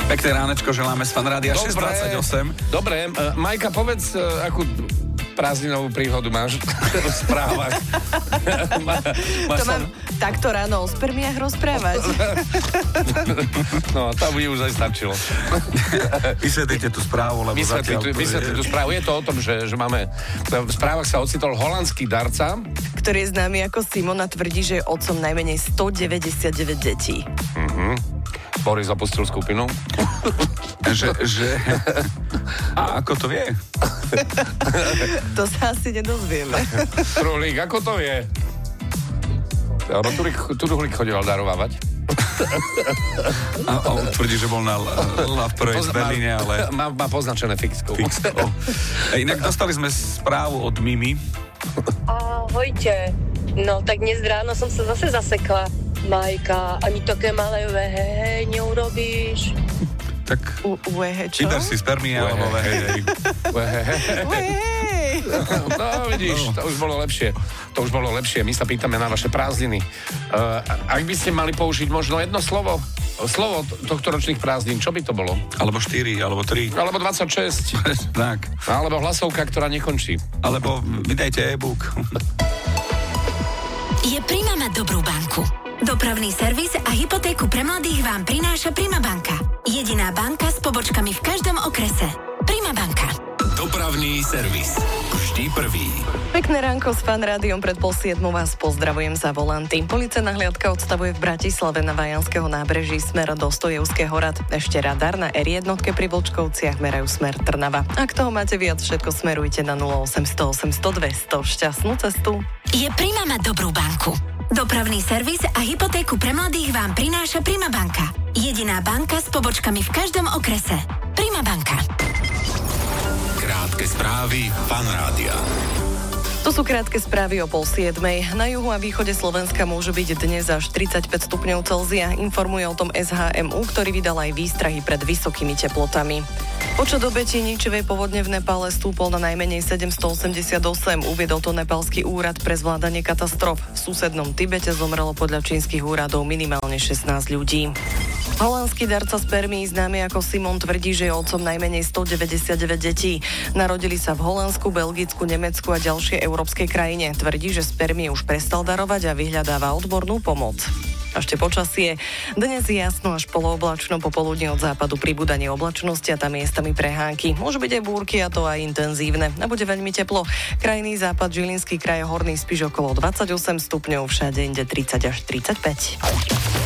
Pekné ránečko želáme z Fanrádia 628. Dobre, Majka, povedz, akú prázdninovú príhodu máš v správach. To mám takto ráno o spermiách rozprávať. No, to by už aj stačilo. Vysvetlite tú správu, lebo Vysvetli tú správu. Je to o tom, že máme... V správach sa ocitol holandský darca, ktorý je známy ako Simon a tvrdí, že je otcom najmenej 199 detí. Boris opustil skupinu. Že... A ako to vie? To sa asi nedozvieme. Truhlík, ako to je? Truhlík chodil darovávať. A on tvrdí, že bol na prvej z Berlíne, ale... Má poznačené fixkou. Inak dostali sme správu od Mimi. Ahojte. No tak dnes ráno som sa zase zasekla. Majka, ani také malé vehe neurobíš. Tak Čo? vyber si spermie alebo vehej. No vidíš, to už bolo lepšie. My sa pýtame na vaše prázdniny. Ak by ste mali použiť možno jedno slovo tohto ročných prázdnin, čo by to bolo? Alebo 4, alebo 3. Alebo 26. Tak. Alebo hlasovka, ktorá nekončí. Alebo vydajte e-book. Je Prima mať dobrú banku. Dopravný servis a hypotéku pre mladých vám prináša Prima banka. Jediná banka s pobočkami v každom okrese. Prima banka. Dopravný servis. Vždy prvý. Pekné ránko s Fanrádiom pred 6:30 vás pozdravujem za volanty. Policajná hliadka odstavuje v Bratislave na Vajanského nábreží smer do Stojevského rad. Ešte radar na R1 pri Vlčkovciach merajú smer Trnava. Ak toho máte viac, všetko smerujte na 0800 800 200. Šťastnú cestu. Je Prima mať dobrú banku. Dopravný servis a hypotéku pre mladých vám prináša Prima banka. Jediná banka s pobočkami v každom okrese. Prima banka. Krátke správy Fanrádia. To sú krátke správy o 6:30. Na juhu a východe Slovenska môžu byť dnes až 35 stupňov Celzia. Informuje o tom SHMU, ktorý vydal aj výstrahy pred vysokými teplotami. Počet obetí ničivej povodne v Nepále stúpol na najmenej 788, uviedol to nepálsky úrad pre zvládanie katastrof. V susednom Tibete zomrelo podľa čínskych úradov minimálne 16 ľudí. Holandský darca spermií známy ako Simon tvrdí, že je otcom najmenej 199 detí. Narodili sa v Holandsku, Belgicku, Nemecku a ďalšej európskej krajine. Tvrdí, že spermie už prestal darovať a vyhľadáva odbornú pomoc. A ešte počasie. Dnes je jasno až polooblačno, popoludne od západu pribúdanie oblačnosti a tam miestami prehánky. Môžu byť aj búrky a to aj intenzívne. A bude veľmi teplo. Krajný západ, Žilinský kraj, Horný Spiš okolo 28 stupňov, všade inde 30 až 35.